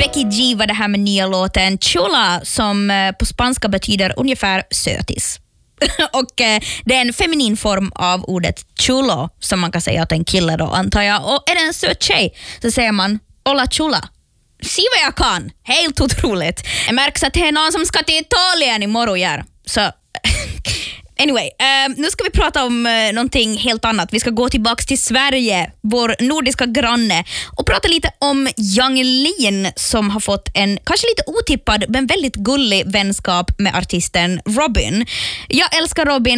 Becky G var det här med nya låten Chula, som på spanska betyder ungefär sötis. Och det är en feminin form av ordet chulo, som man kan säga att en kille då, antar jag. Och är det en söt tjej så säger man hola chula. Se vad jag kan, helt otroligt. Jag märks att det är någon som ska till Italien i morgon. Så anyway, nu ska vi prata om någonting helt annat. Vi ska gå tillbaka till Sverige, vår nordiska granne, och prata lite om Yung Lean, som har fått en kanske lite otippad men väldigt gullig vänskap med artisten Robyn. Jag älskar Robyn